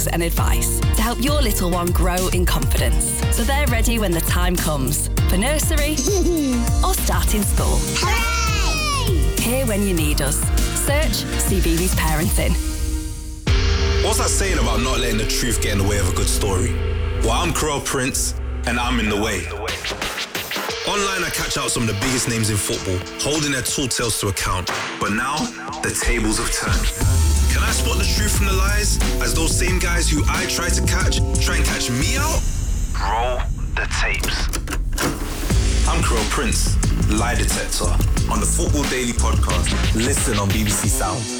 hugs and advice to help your little one grow in confidence, so they're ready when the time comes for nursery or starting school. Hooray! Here when you need us. Search CBeebies Parenting. What's that saying about not letting the truth get in the way of a good story? Well, I'm Crow Prince, and I'm in the way. Online, I catch out some of the biggest names in football, holding their tall tales to account. But now, the tables have turned. Can I spot the truth from the lies, as those same guys who I try and catch me out? Roll the tapes. I'm Crow Prince, lie detector, on the Football Daily podcast. Listen on BBC Sounds.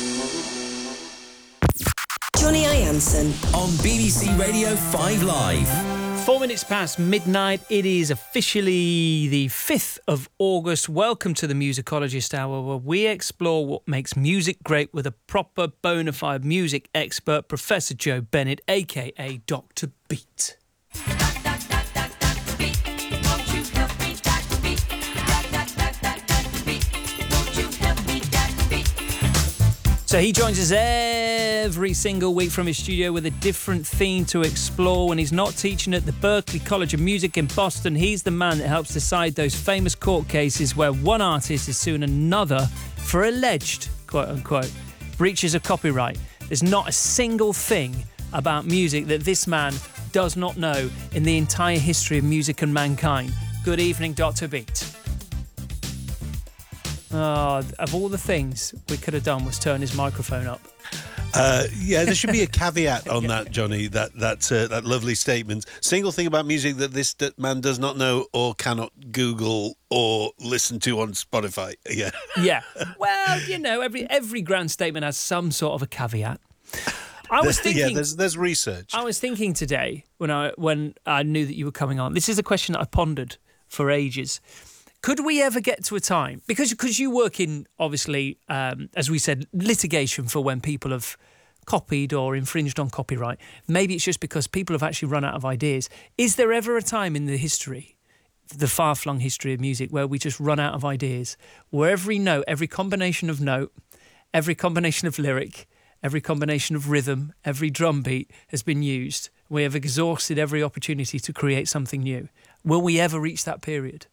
Johnny Ianson on BBC Radio 5 Live. 4 minutes past midnight. It is officially the 5th of August. Welcome to the Musicologist Hour, where we explore what makes music great with a proper bona fide music expert, Professor Joe Bennett, a.k.a. Dr. Beat. So he joins us every single week from his studio with a different theme to explore. When he's not teaching at the Berklee College of Music in Boston, he's the man that helps decide those famous court cases where one artist is suing another for alleged, quote-unquote, breaches of copyright. There's not a single thing about music that this man does not know in the entire history of music and mankind. Good evening, Dr. Beat. Of all the things we could have done was turn his microphone up. Yeah, there should be a caveat on that, Johnny, that lovely statement. Single thing about music that this man does not know or cannot Google or listen to on Spotify. Yeah. Yeah. Well, you know, every grand statement has some sort of a caveat. I was thinking... Yeah, there's research. I was thinking today, when I knew that you were coming on, this is a question that I pondered for ages. Could we ever get to a time, because you work in, obviously, as we said, litigation for when people have copied or infringed on copyright. Maybe it's just because people have actually run out of ideas. Is there ever a time in the history, the far-flung history of music, where we just run out of ideas, where every note, every combination of note, every combination of lyric, every combination of rhythm, every drum beat has been used? We have exhausted every opportunity to create something new. Will we ever reach that period?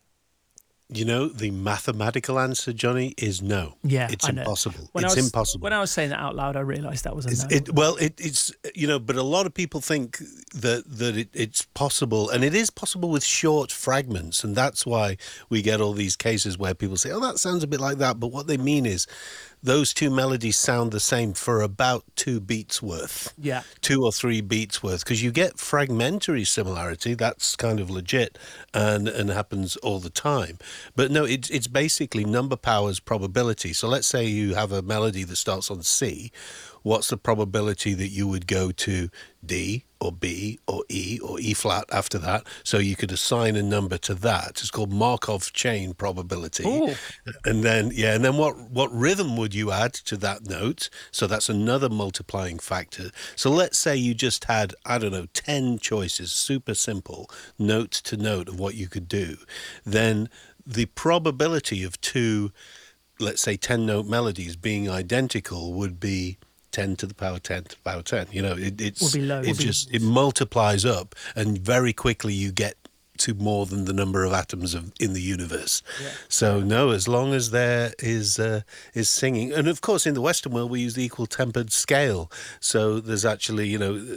You know, the mathematical answer, Johnny, is no. Yeah, it's I know. Impossible. It's impossible. When I was saying that out loud, I realised that was a no. It's you know, but a lot of people think that it's possible, and it is possible with short fragments, and that's why we get all these cases where people say, "Oh, that sounds a bit like that," but what they mean is those two melodies sound the same for about 2 beats worth. Yeah. 2 or 3 beats worth, because you get fragmentary similarity. That's kind of legit and happens all the time. But no, it's basically number powers probability. So let's say you have a melody that starts on C. What's the probability that you would go to D or B or E flat after that? So you could assign a number to that. It's called Markov chain probability. Ooh. And then what rhythm would you add to that note? So that's another multiplying factor. So let's say you just had, 10 choices, super simple, note to note of what you could do. Then the probability of 2, let's say 10-note melodies being identical would be 10 to the power 10 to the power 10. You know, it's would be low. It multiplies up, and very quickly you get to more than the number of atoms in the universe. Yeah. So no, as long as there is singing, and of course in the Western world we use the equal tempered scale. So there's actually,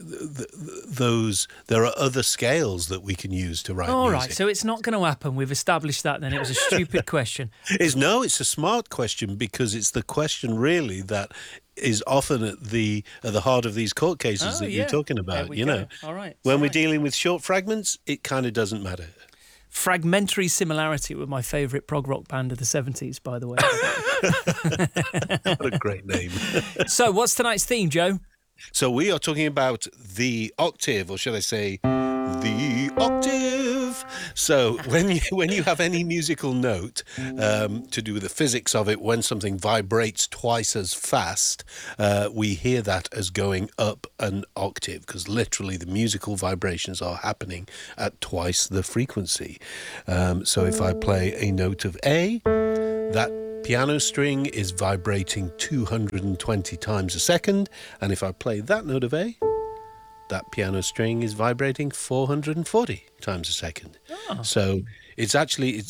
there are other scales that we can use to write music. All right, so it's not going to happen. We've established that. Then it was a stupid question. It's a smart question, because it's the question really that is often at the heart of these court cases you're talking about. All right. When we're dealing with short fragments, it kind of doesn't matter. Fragmentary Similarity were my favourite prog rock band of the 70s, by the way. What a great name. So what's tonight's theme, Joe? So we are talking about the octave, or should I say the octave. So when you have any musical note to do with the physics of it, when something vibrates twice as fast, we hear that as going up an octave, because literally the musical vibrations are happening at twice the frequency. So if I play a note of A, that piano string is vibrating 220 times a second, and if I play that note of A, that piano string is vibrating 440 times a second. So it's actually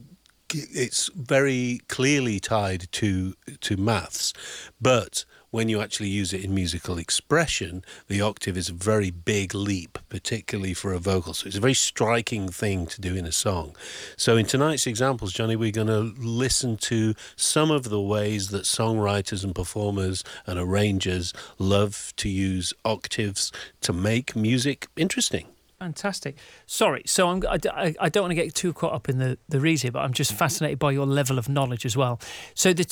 it's very clearly tied to maths, but when you actually use it in musical expression, the octave is a very big leap, particularly for a vocal. So it's a very striking thing to do in a song. So in tonight's examples, Johnny, we're going to listen to some of the ways that songwriters and performers and arrangers love to use octaves to make music interesting. Fantastic. Sorry, so I don't want to get too caught up in the reads here, but I'm just fascinated by your level of knowledge as well. So the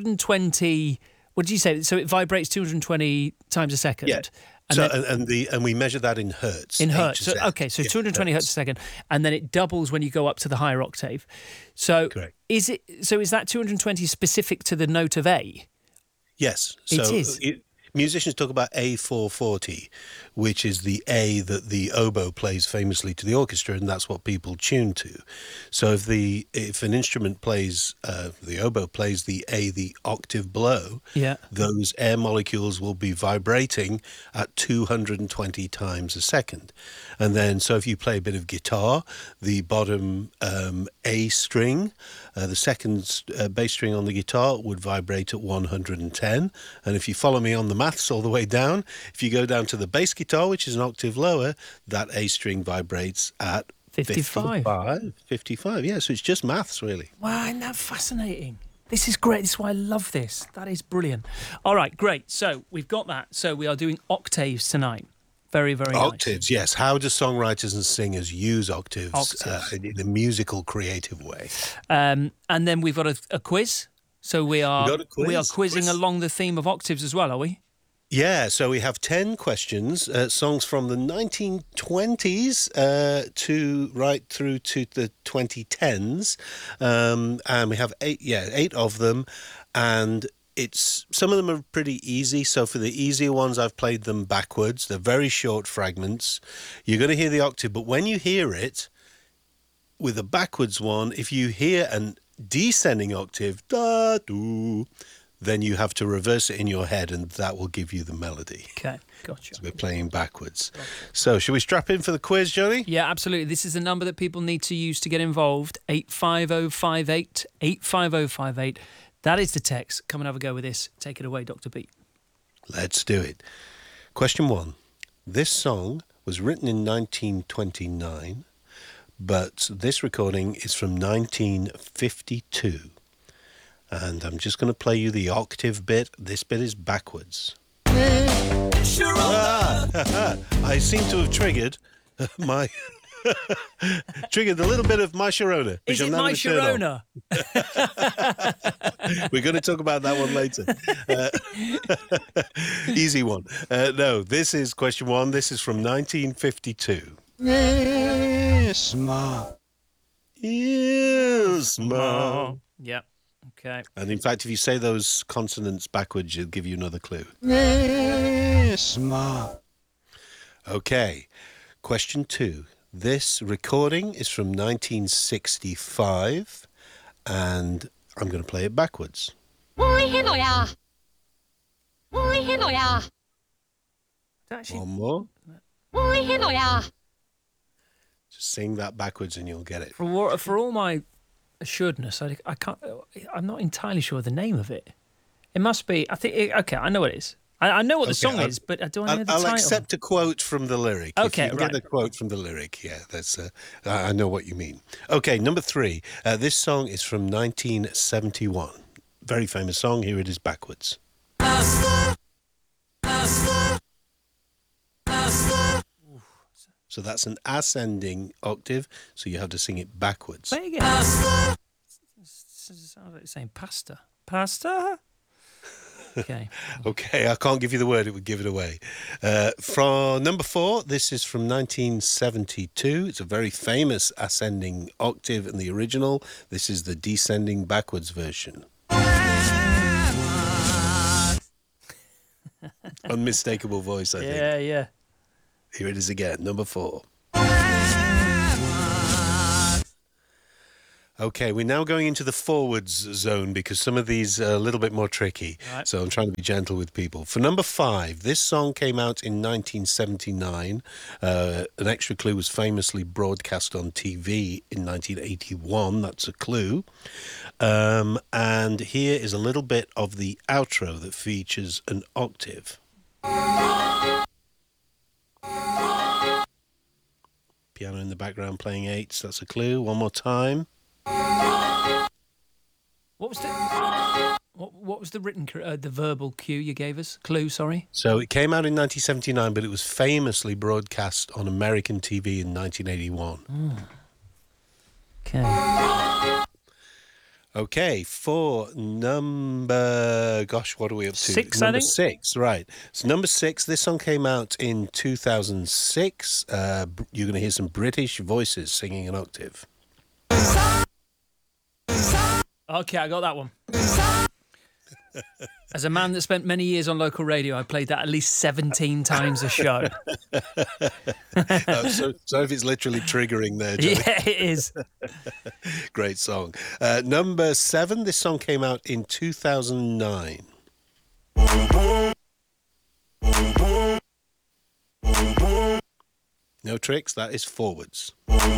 220, what did you say? So it vibrates 220 times a second? Yeah. And we measure that in hertz. In hertz. So, okay, so 220 hertz a second, and then it doubles when you go up to the higher octave. So correct. Is that 220 specific to the note of A? Yes. It is. Musicians talk about A440, which is the A that the oboe plays famously to the orchestra, and that's what people tune to. So if an instrument plays, the oboe plays the A, the octave below, those air molecules will be vibrating at 220 times a second. And then, so if you play a bit of guitar, the bottom A string, the second bass string on the guitar would vibrate at 110. And if you follow me on the maths all the way down, if you go down to the bass guitar, which is an octave lower, that A string vibrates at 55. 55, yeah, so it's just maths, really. Wow, isn't that fascinating? This is great. This is why I love this. That is brilliant. All right, great. So we've got that. So we are doing octaves tonight. Very, very octaves, nice. Yes. How do songwriters and singers use octaves. In a musical, creative way? And then we've got a quiz. So we are quizzing along the theme of octaves as well, are we? Yeah, so we have 10 questions, songs from the 1920s to right through to the 2010s, and we have 8 of them, and some of them are pretty easy. So for the easier ones, I've played them backwards. They're very short fragments. You're going to hear the octave, but when you hear it with a backwards one, if you hear an descending octave, da do, then you have to reverse it in your head, and that will give you the melody. Okay, gotcha. So we're playing backwards. Gotcha. So should we strap in for the quiz, Johnny? Yeah, absolutely. This is the number that people need to use to get involved. 85058, 85058. That is the text. Come and have a go with this. Take it away, Dr. B. Let's do it. Question 1. This song was written in 1929, but this recording is from 1952. And I'm just going to play you the octave bit. This bit is backwards. I seem to have triggered my... triggered a little bit of My Sharona. Is it My Sharona? We're going to talk about that one later. Easy one. No, this is question 1. This is from 1952. Yes, ma. Yes, ma. Yep. Okay. And in fact, if you say those consonants backwards, it'll give you another clue. Yes, ma. Okay. Question 2. This recording is from 1965, and I'm going to play it backwards. Actually, one more. Just sing that backwards and you'll get it. For all my assuredness, I can't. I'm not entirely sure the name of it. It must be. I think. Okay, I know what it is. I know what the song is, but do I know the title? I'll accept a quote from the lyric. Okay, if you can get a quote from the lyric, yeah, that's. I know what you mean. Okay, number 3. This song is from 1971. Very famous song. Here it is backwards. So that's an ascending octave, so you have to sing it backwards. Play again. Sounds like you're saying pasta. Pasta? Okay. Okay, I can't give you the word, it would give it away. From number 4, this is from 1972. It's a very famous ascending octave in the original. This is the descending backwards version. Unmistakable voice, I think. Yeah. Here it is again, number 4. Okay, we're now going into the forwards zone because some of these are a little bit more tricky. Right. So I'm trying to be gentle with people. For number 5, this song came out in 1979. An extra clue was famously broadcast on TV in 1981. That's a clue. And here is a little bit of the outro that features an octave. Piano in the background playing 8s. That's a clue. One more time. What was the written, the verbal cue you gave us? Clue, sorry. So it came out in 1979, but it was famously broadcast on American TV in 1981. Okay. Okay, for number... Gosh, what are we up to? 6, number I think. 6, right. So number 6, this song came out in 2006. You're going to hear some British voices singing an octave. Okay, I got that one. As a man that spent many years on local radio, I played that at least 17 times a show. So if it's literally triggering there, Johnny. Yeah, it is. Great song. Number 7, this song came out in 2009. No tricks, that is forwards.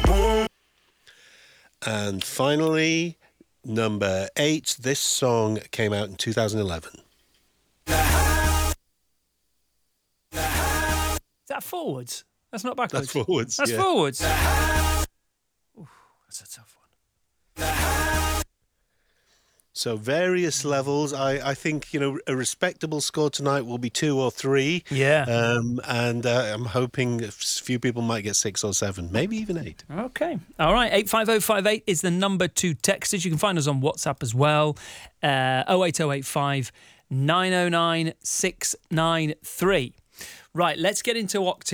And finally, number 8, this song came out in 2011. Is that forwards? That's not backwards. That's forwards. That's yeah. forwards. Ooh, that's a tough one. So various levels. I think, a respectable score tonight will be 2 or 3. Yeah. And I'm hoping a few people might get 6 or 7, maybe even 8. Okay. All right. 85058 is the number to text us. You can find us on WhatsApp as well. 08085 909 693. Right, let's get into Octave.